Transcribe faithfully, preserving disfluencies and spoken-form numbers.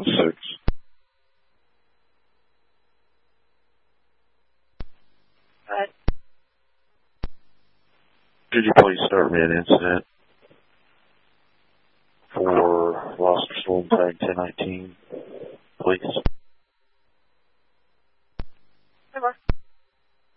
six. But Could you please start me an incident for Lost Storm Tag ten nineteen, please?